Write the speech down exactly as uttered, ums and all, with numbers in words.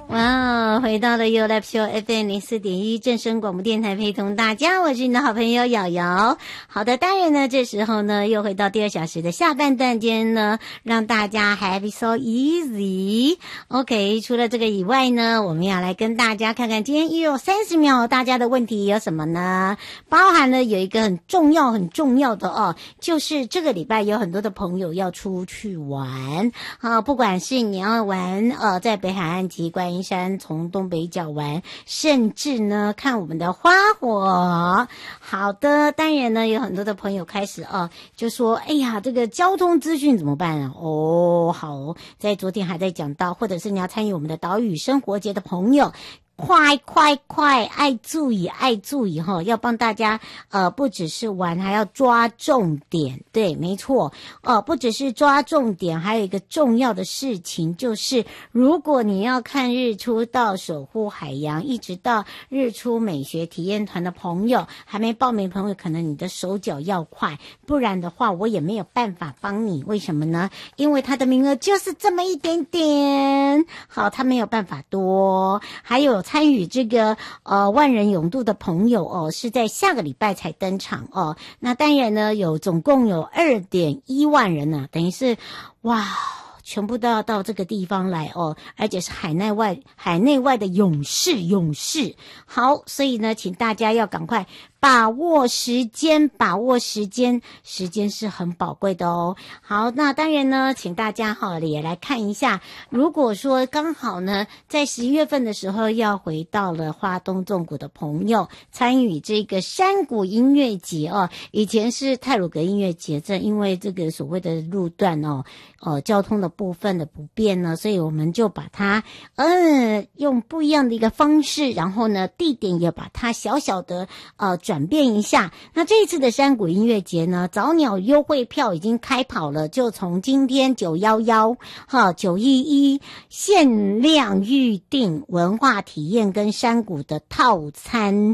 哇，回到了 You Live Show F M 零四点一正声广播电台，陪同大家，我是你的好朋友瑶瑶。好的，当然呢，这时候呢，又回到第二小时的下半段间呢，让大家 Have it so easy。OK， 除了这个以外呢，我们要来跟大家看看今天又有三十秒，大家的问题有什么呢？包含了有一个很重要、很重要的哦，就是这个礼拜有很多的朋友要出去玩啊，不管是你要玩呃，在北海岸及观音山从东北角玩，甚至呢看我们的花火。好的，当然呢有很多的朋友开始啊就说，哎呀，这个交通资讯怎么办啊？哦，好，在昨天还在讲到，或者是你要参与我们的岛屿生活节的朋友。快快快，爱注意爱注意哈，要帮大家呃不只是玩，还要抓重点。对，没错，呃不只是抓重点，还有一个重要的事情就是，如果你要看日出到守护海洋，一直到日出美学体验团的朋友，还没报名的朋友，可能你的手脚要快，不然的话我也没有办法帮你。为什么呢？因为他的名额就是这么一点点，好，他没有办法多。还有参与这个呃万人泳渡的朋友哦，是在下个礼拜才登场哦。那当然呢，有总共有 二点一万人呢、啊，等于是哇，全部都要到这个地方来哦，而且是海内外海内外的勇士勇士。好，所以呢，请大家要赶快把握时间，把握时间，时间是很宝贵的哦。好，那当然呢，请大家哈也来看一下，如果说刚好呢，在十一月份的时候要回到了花东纵谷的朋友，参与这个山谷音乐节哦，以前是太鲁阁音乐节，这因为这个所谓的路段哦，呃，交通的部分的不便呢，所以我们就把它嗯用不一样的一个方式，然后呢，地点也把它小小的呃转。转变一下。那这一次的山谷音乐节呢，早鸟优惠票已经开跑了，就从今天九一一哈九一一限量预定文化体验跟山谷的套餐